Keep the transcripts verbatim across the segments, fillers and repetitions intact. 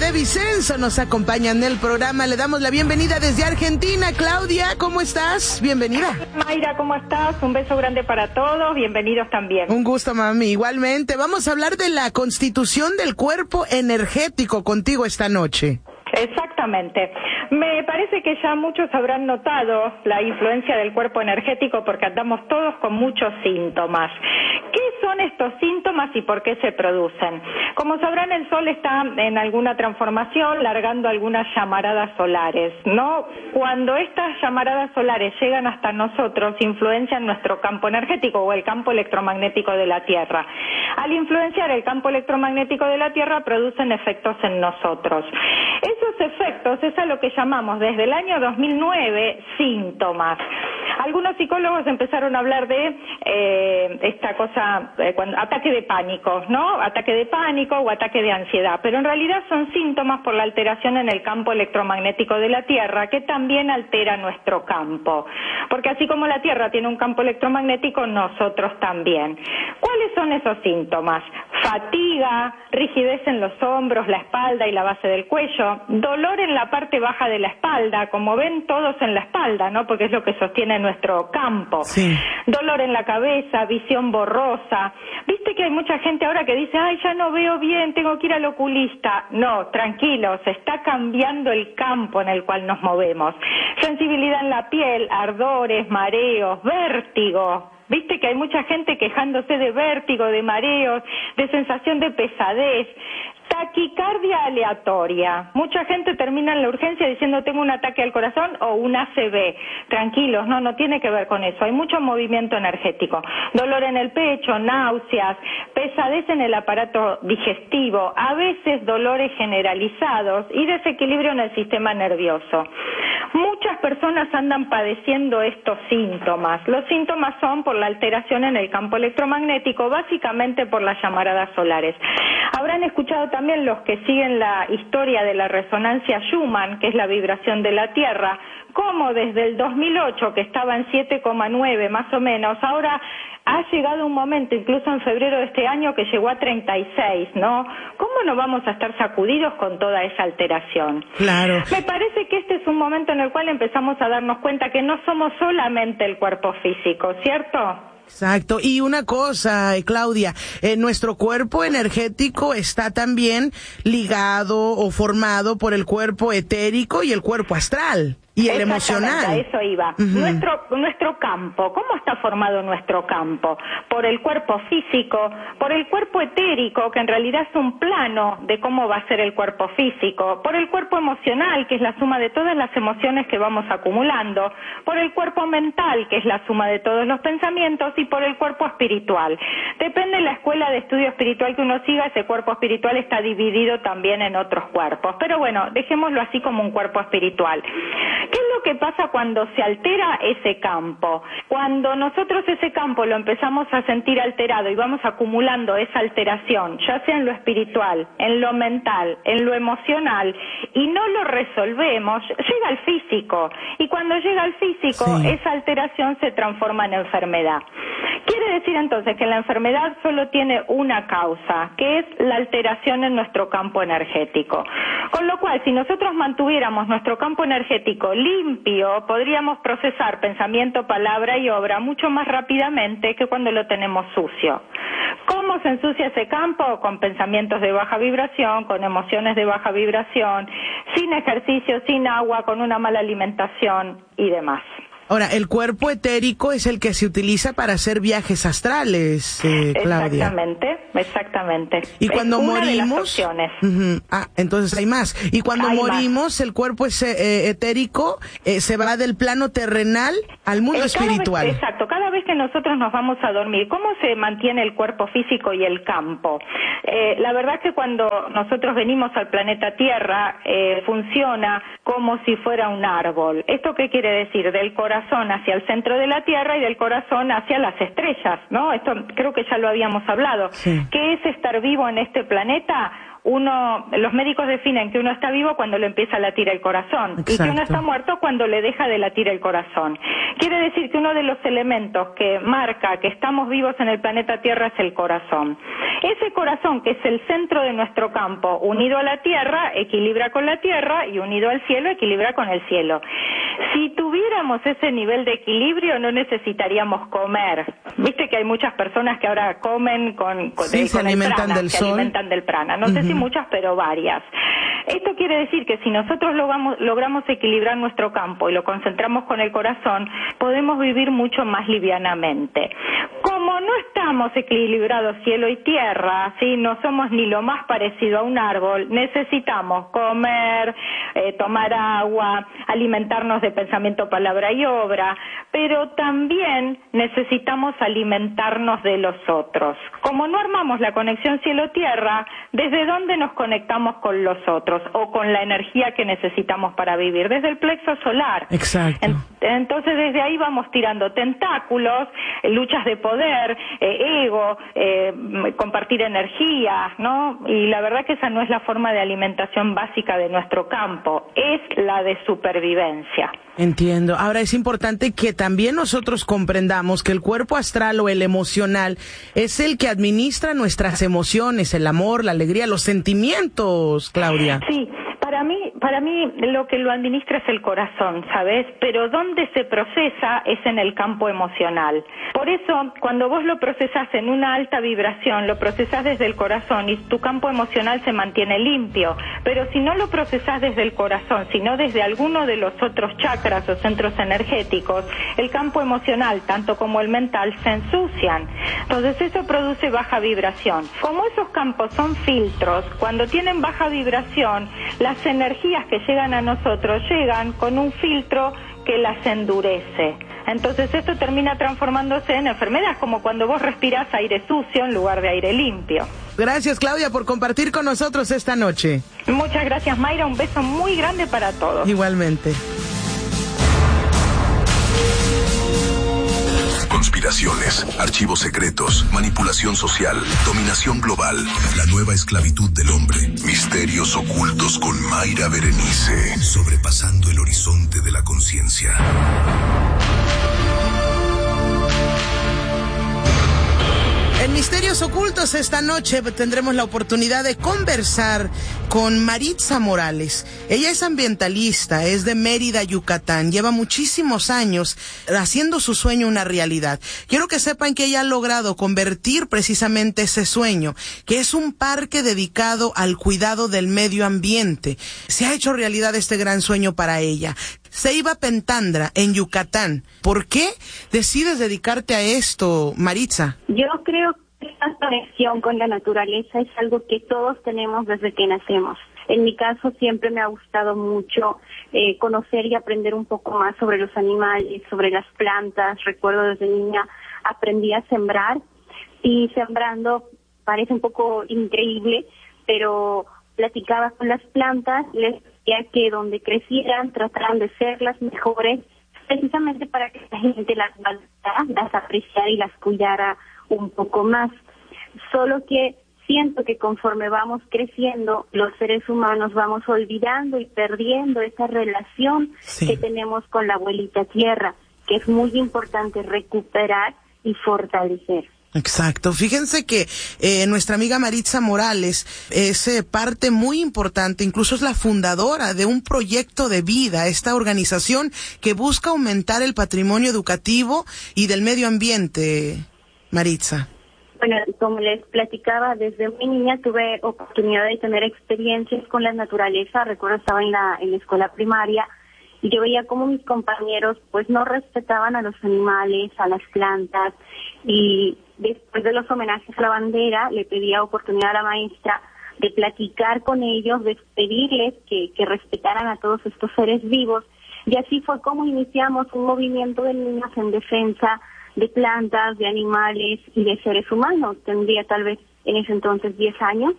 Claudia Vicenzo nos acompaña en el programa. Le damos la bienvenida desde Argentina. Claudia, ¿cómo estás? Bienvenida. Mayra, ¿cómo estás? Un beso grande para todos. Bienvenidos también. Un gusto, mami. Igualmente. Vamos a hablar de la constitución del cuerpo energético contigo esta noche. Exactamente. Me parece que ya muchos habrán notado la influencia del cuerpo energético porque andamos todos con muchos síntomas. ¿Qué son estos síntomas y por qué se producen? Como sabrán, el Sol está en alguna transformación, largando algunas llamaradas solares, ¿no? Cuando estas llamaradas solares llegan hasta nosotros, influencian nuestro campo energético o el campo electromagnético de la Tierra. Al influenciar el campo electromagnético de la Tierra, producen efectos en nosotros. Esos efectos es a lo que llamamos desde el año dos mil nueve síntomas. Algunos psicólogos empezaron a hablar de eh, esta cosa, eh, cuando, ataque de pánico, ¿no? Ataque de pánico o ataque de ansiedad, pero en realidad son síntomas por la alteración en el campo electromagnético de la Tierra, que también altera nuestro campo, porque así como la Tierra tiene un campo electromagnético, nosotros también. ¿Cuáles son esos síntomas? Fatiga, rigidez en los hombros, la espalda y la base del cuello, dolor en la parte baja de la espalda, como ven todos en la espalda, ¿no? Porque es lo que sostiene nuestro campo. Sí. Dolor en la cabeza, visión borrosa. Viste que hay mucha gente ahora que dice, ay, ya no veo bien, tengo que ir al oculista. No, tranquilos, está cambiando el campo en el cual nos movemos. Sensibilidad en la piel, ardores, mareos, vértigo. Viste que hay mucha gente quejándose de vértigo, de mareos, de sensación de pesadez, taquicardia aleatoria. Mucha gente termina en la urgencia diciendo tengo un ataque al corazón o un A C V. Tranquilos, no, no tiene que ver con eso. Hay mucho movimiento energético. Dolor en el pecho, náuseas, pesadez en el aparato digestivo, a veces dolores generalizados y desequilibrio en el sistema nervioso. Muchas personas andan padeciendo estos síntomas. Los síntomas son por la alteración en el campo electromagnético, básicamente por las llamaradas solares. Habrán escuchado también los que siguen la historia de la resonancia Schumann, que es la vibración de la Tierra, como desde el dos mil ocho, que estaba en siete coma nueve más o menos, ahora ha llegado un momento, incluso en febrero de este año, que llegó a treinta y seis, ¿no? ¿Cómo no vamos a estar sacudidos con toda esa alteración? Claro. Me parece que este es un momento en el cual empezamos a darnos cuenta que no somos solamente el cuerpo físico, ¿cierto? Exacto. Y una cosa, eh, Claudia, eh, nuestro cuerpo energético está también ligado o formado por el cuerpo etérico y el cuerpo astral. Y el emocional. A eso iba. Uh-huh. Nuestro, nuestro campo, ¿cómo está formado nuestro campo? Por el cuerpo físico, por el cuerpo etérico, que en realidad es un plano de cómo va a ser el cuerpo físico, por el cuerpo emocional, que es la suma de todas las emociones que vamos acumulando, por el cuerpo mental, que es la suma de todos los pensamientos, y por el cuerpo espiritual. Depende de la escuela de estudio espiritual que uno siga, ese cuerpo espiritual está dividido también en otros cuerpos. Pero bueno, dejémoslo así como un cuerpo espiritual. ¿Qué es lo que pasa cuando se altera ese campo? Cuando nosotros ese campo lo empezamos a sentir alterado y vamos acumulando esa alteración, ya sea en lo espiritual, en lo mental, en lo emocional, y no lo resolvemos, llega al físico. Y cuando llega al físico, sí, esa alteración se transforma en enfermedad. Quiere decir entonces que la enfermedad solo tiene una causa, que es la alteración en nuestro campo energético. Con lo cual, si nosotros mantuviéramos nuestro campo energético limpio, podríamos procesar pensamiento, palabra y obra mucho más rápidamente que cuando lo tenemos sucio. ¿Cómo se ensucia ese campo? Con pensamientos de baja vibración, con emociones de baja vibración, sin ejercicio, sin agua, con una mala alimentación y demás. Ahora, el cuerpo etérico es el que se utiliza para hacer viajes astrales, eh, Claudia. Exactamente, exactamente. Y cuando es una morimos, de las opciones. Uh-huh. Ah, entonces hay más. Y cuando hay morimos, más. El cuerpo es, eh, etérico eh, se va del plano terrenal al mundo eh, espiritual. Vez, exacto. Cada vez que nosotros nos vamos a dormir, ¿cómo se mantiene el cuerpo físico y el campo? Eh, la verdad es que cuando nosotros venimos al planeta Tierra, eh, funciona como si fuera un árbol. ¿Esto qué quiere decir? Del corazón hacia el centro de la Tierra y del corazón hacia las estrellas, ¿no? Esto creo que ya lo habíamos hablado. Sí. ¿Qué es estar vivo en este planeta? uno, los médicos definen que uno está vivo cuando le empieza a latir el corazón. Exacto. Y que uno está muerto cuando le deja de latir el corazón. Quiere decir que uno de los elementos que marca que estamos vivos en el planeta Tierra es el corazón. Ese corazón, que es el centro de nuestro campo, unido a la Tierra, equilibra con la Tierra, y unido al cielo, equilibra con el cielo. Si tuviéramos ese nivel de equilibrio, no necesitaríamos comer. Viste que hay muchas personas que ahora comen con, con, sí, de, se con alimentan el prana, del se sol. alimentan del prana. No uh-huh. sé si muchas, pero varias. Esto quiere decir que si nosotros logramos, logramos equilibrar nuestro campo y lo concentramos con el corazón, podemos vivir mucho más livianamente. Como no estamos equilibrados cielo y tierra, ¿sí? No somos ni lo más parecido a un árbol, necesitamos comer, eh, tomar agua, alimentarnos de pensamiento, palabra y obra, pero también necesitamos alimentarnos de los otros. Como no armamos la conexión cielo-tierra, ¿desde dónde nos conectamos con los otros o con la energía que necesitamos para vivir? Desde el plexo solar. Exacto. Entonces desde ahí vamos tirando tentáculos, luchas de poder, eh, ego, eh, compartir energía, ¿no? Y la verdad que esa no es la forma de alimentación básica de nuestro campo, es la de supervivencia. Entiendo. Ahora es importante que también nosotros comprendamos que el cuerpo astral o el emocional es el que administra nuestras emociones, el amor, la alegría, los sentimientos, Claudia. Sí. Para mí, para mí lo que lo administra es el corazón, ¿sabes? Pero donde se procesa es en el campo emocional. Por eso, cuando vos lo procesás en una alta vibración, lo procesás desde el corazón y tu campo emocional se mantiene limpio. Pero si no lo procesás desde el corazón, sino desde alguno de los otros chakras o centros energéticos, el campo emocional, tanto como el mental, se ensucian. Entonces eso produce baja vibración. Como esos campos son filtros, cuando tienen baja vibración, las energías que llegan a nosotros llegan con un filtro que las endurece. Entonces esto termina transformándose en enfermedades, como cuando vos respirás aire sucio en lugar de aire limpio. Gracias, Claudia, por compartir con nosotros esta noche. Muchas gracias, Mayra. Un beso muy grande para todos. Igualmente. Conspiraciones, archivos secretos, manipulación social, dominación global, la nueva esclavitud del hombre, misterios ocultos con Mayra Berenice, sobrepasando el horizonte de la conciencia. En Misterios Ocultos esta noche tendremos la oportunidad de conversar con Maritza Morales. Ella es ambientalista, es de Mérida, Yucatán. Lleva muchísimos años haciendo su sueño una realidad. Quiero que sepan que ella ha logrado convertir precisamente ese sueño, que es un parque dedicado al cuidado del medio ambiente. Se ha hecho realidad este gran sueño para ella. Ceiba Pentandra, en Yucatán. ¿Por qué decides dedicarte a esto, Maritza? Yo creo que esta conexión con la naturaleza es algo que todos tenemos desde que nacemos. En mi caso siempre me ha gustado mucho eh, conocer y aprender un poco más sobre los animales, sobre las plantas. Recuerdo desde niña aprendí a sembrar y sembrando parece un poco increíble, pero platicaba con las plantas, les decía que donde crecieran trataran de ser las mejores, precisamente para que la gente las valorara, las apreciara y las cuidara un poco más. Solo que siento que conforme vamos creciendo, los seres humanos vamos olvidando y perdiendo esa relación sí. que tenemos con la abuelita tierra, que es muy importante recuperar y fortalecer. Exacto. Fíjense que eh, nuestra amiga Maritza Morales es eh, parte muy importante, incluso es la fundadora de un proyecto de vida, esta organización que busca aumentar el patrimonio educativo y del medio ambiente, Maritza. Bueno, como les platicaba, desde muy niña tuve oportunidad de tener experiencias con la naturaleza. Recuerdo estaba en la, en la escuela primaria y yo veía cómo mis compañeros pues no respetaban a los animales, a las plantas, y después de los homenajes a la bandera le pedía oportunidad a la maestra de platicar con ellos, de pedirles que, que respetaran a todos estos seres vivos, y así fue como iniciamos un movimiento de niños en defensa de plantas, de animales y de seres humanos. Tendría tal vez en ese entonces diez años.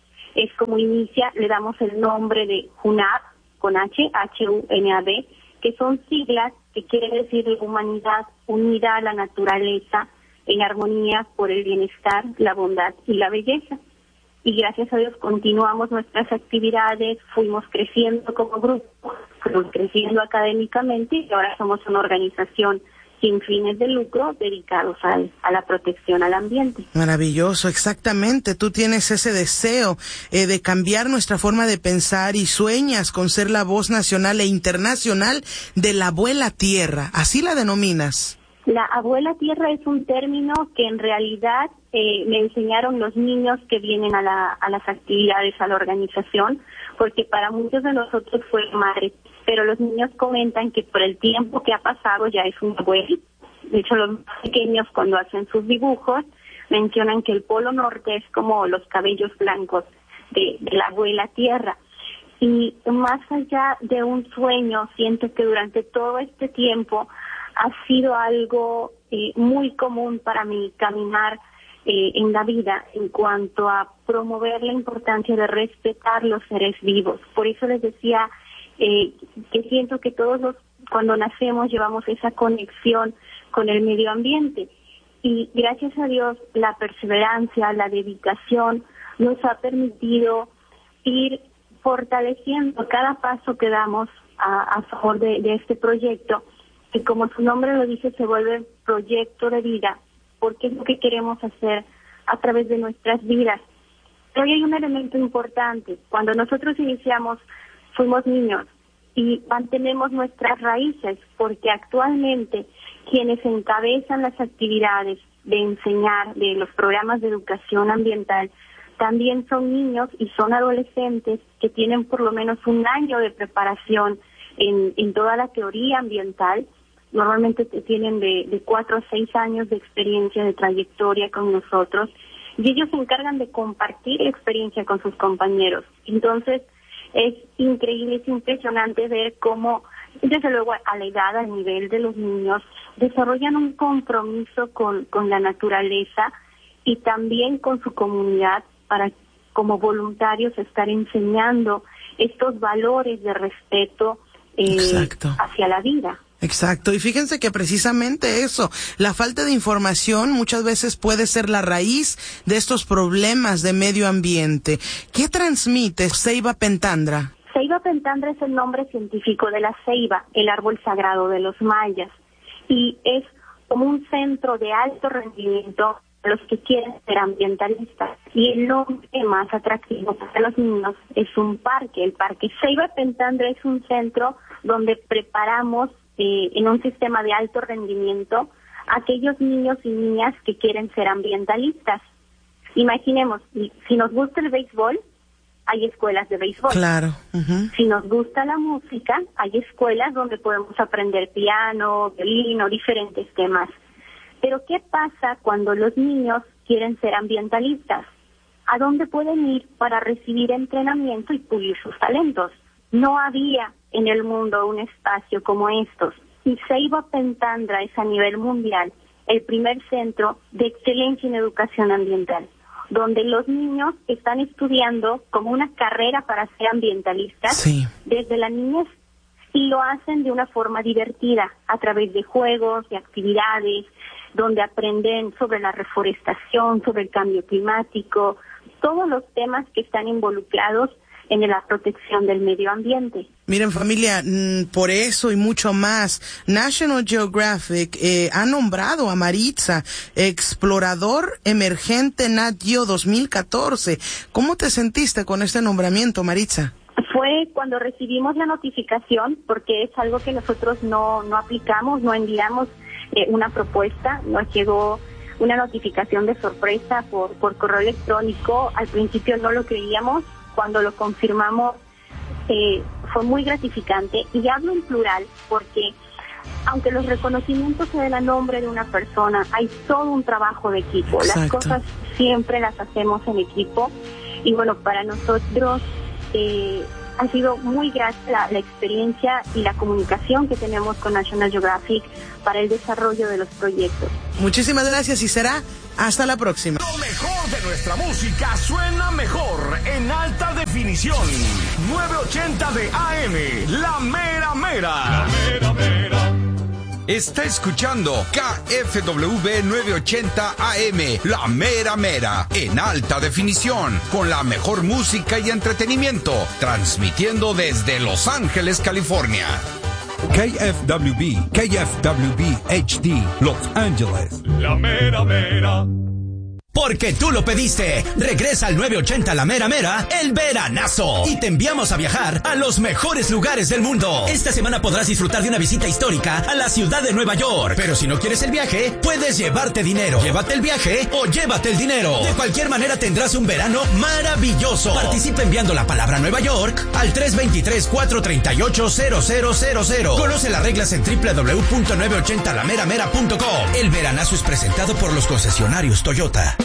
Es como inicia, le damos el nombre de JUNAD, con H, H U N A D, que son siglas que quieren decir la humanidad unida a la naturaleza, en armonía por el bienestar, la bondad y la belleza. y gracias a Dios continuamos nuestras actividades, fuimos creciendo como grupo, fuimos creciendo académicamente y ahora somos una organización sin fines de lucro dedicados al, a la protección al ambiente. Maravilloso, exactamente. Tú tienes ese deseo eh, de cambiar nuestra forma de pensar y sueñas con ser la voz nacional e internacional de la abuela tierra. ¿Así la denominas? La abuela tierra es un término que en realidad eh, me enseñaron los niños que vienen a, la, a las actividades, a la organización, porque para muchos de nosotros fue madre. Pero los niños comentan que por el tiempo que ha pasado ya es un abuelo. De hecho, los pequeños cuando hacen sus dibujos mencionan que el polo norte es como los cabellos blancos de, de la abuela tierra. Y más allá de un sueño, siento que durante todo este tiempo ha sido algo eh, muy común para mí caminar eh, en la vida en cuanto a promover la importancia de respetar los seres vivos. Por eso les decía eh, que siento que todos los, cuando nacemos llevamos esa conexión con el medio ambiente y gracias a Dios la perseverancia, la dedicación nos ha permitido ir fortaleciendo cada paso que damos a, a favor de, de este proyecto, que como su nombre lo dice se vuelve proyecto de vida, porque es lo que queremos hacer a través de nuestras vidas. Pero hay un elemento importante, cuando nosotros iniciamos fuimos niños y mantenemos nuestras raíces, porque actualmente quienes encabezan las actividades de enseñar de los programas de educación ambiental también son niños y son adolescentes que tienen por lo menos un año de preparación en, en toda la teoría ambiental. Normalmente tienen de, de cuatro a seis años de experiencia, de trayectoria con nosotros, y ellos se encargan de compartir la experiencia con sus compañeros. Entonces, es increíble, es impresionante ver cómo, desde luego a la edad, al nivel de los niños, desarrollan un compromiso con, con la naturaleza y también con su comunidad para, como voluntarios, estar enseñando estos valores de respeto eh, hacia la vida. Exacto, y fíjense que precisamente eso, la falta de información muchas veces puede ser la raíz de estos problemas de medio ambiente. ¿Qué transmite Ceiba Pentandra? Ceiba Pentandra es el nombre científico de la ceiba, el árbol sagrado de los mayas, y es como un centro de alto rendimiento para los que quieren ser ambientalistas. Y el nombre más atractivo para los niños es un parque, el parque Ceiba Pentandra es un centro donde preparamos Eh, en un sistema de alto rendimiento aquellos niños y niñas que quieren ser ambientalistas. Imaginemos, si nos gusta el béisbol, hay escuelas de béisbol. Claro. Uh-huh. Si nos gusta la música, hay escuelas donde podemos aprender piano, violín o diferentes temas. Pero ¿qué pasa cuando los niños quieren ser ambientalistas? ¿A dónde pueden ir para recibir entrenamiento y pulir sus talentos? No había en el mundo un espacio como estos. Y Ceiba Pentandra es a nivel mundial el primer centro de excelencia en educación ambiental, donde los niños están estudiando como una carrera para ser ambientalistas sí. desde la niñez y lo hacen de una forma divertida, a través de juegos, de actividades, donde aprenden sobre la reforestación, sobre el cambio climático, todos los temas que están involucrados en la protección del medio ambiente. Miren, familia, por eso y mucho más, National Geographic eh, ha nombrado a Maritza explorador emergente Nat Geo dos mil catorce. ¿Cómo te sentiste con este nombramiento, Maritza? Fue cuando recibimos la notificación, porque es algo que nosotros no, no aplicamos, no enviamos eh, una propuesta, nos llegó una notificación de sorpresa por, por correo electrónico. Al principio no lo creíamos. Cuando lo confirmamos eh, fue muy gratificante, y hablo en plural porque aunque los reconocimientos se den a nombre de una persona, hay todo un trabajo de equipo. Exacto. Las cosas siempre las hacemos en equipo y bueno, para nosotros eh, ha sido muy grata la, la experiencia y la comunicación que tenemos con National Geographic para el desarrollo de los proyectos. Muchísimas gracias y será hasta la próxima. Lo mejor de nuestra música suena mejor en alta definición. novecientos ochenta de A M, La Mera Mera. La Mera Mera. Está escuchando K F W nueve ochenta A M, La Mera Mera, en alta definición, con la mejor música y entretenimiento, transmitiendo desde Los Ángeles, California. K F W B, K F W B H D, Los Ángeles. La Mera Mera. Porque tú lo pediste. Regresa al nueve ochenta La Mera Mera, el veranazo. Y te enviamos a viajar a los mejores lugares del mundo. Esta semana podrás disfrutar de una visita histórica a la ciudad de Nueva York. Pero si no quieres el viaje, puedes llevarte dinero. Llévate el viaje o llévate el dinero. De cualquier manera tendrás un verano maravilloso. Participa enviando la palabra Nueva York al tres dos tres, cuatro tres ocho, cero cero cero cero. Conoce las reglas en doble u doble u doble u punto nueve ochenta la mera mera punto com. El veranazo es presentado por los concesionarios Toyota.